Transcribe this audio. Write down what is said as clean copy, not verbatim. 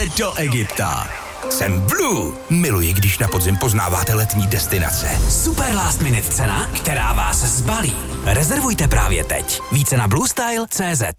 do Egypta. Jsem Blue. Miluji, když na podzim poznáváte letní destinace. Super last minute cena, která vás zbalí. Rezervujte právě teď. Více na bluestyle.cz.